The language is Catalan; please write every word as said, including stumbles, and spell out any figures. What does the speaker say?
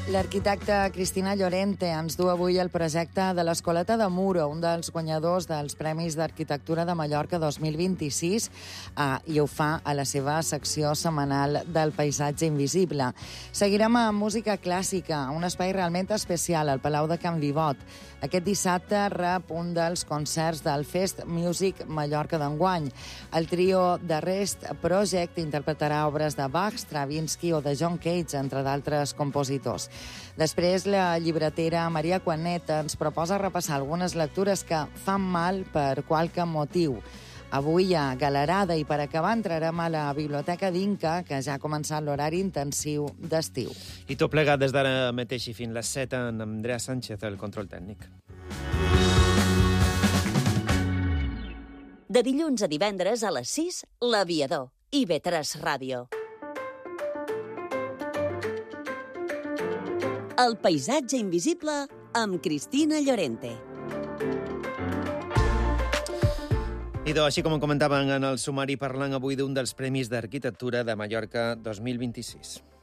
L'arquitecta Cristina Llorente ens du avui el projecte de l'Escoleta de Muro, un dels guanyadors dels Premis d'Arquitectura de Mallorca dos mil vint-i-sis, eh, i ho fa a la seva secció setmanal del Paisatge Invisible. Seguirem amb música clàssica, un espai realment especial al Palau de Can Vivot. Aquest dissabte rep un dels concerts del Fest Music Mallorca d'enguany. El trio The Rest Project interpretarà obres de Bach, Stravinsky o de John Cage, entre d'altres compositors. Després, la llibretera Maria Quanet ens proposa repassar algunes lectures que fan mal per qualque motiu. Avui hi ha Galerada i per acabar entrarem a la Biblioteca d'Inca, que ja ha començat l'horari intensiu d'estiu. I tot plegat des d'ara mateix i fins les set amb Andrea Sánchez, el control tècnic. De dilluns a divendres a les sis, L'Aviador, i I V tres Ràdio. El paisatge invisible amb Cristina Llorente. Idò, així com comentaven en el sumari, parlant avui d'un dels Premis d'Arquitectura de Mallorca dos mil vint-i-sis.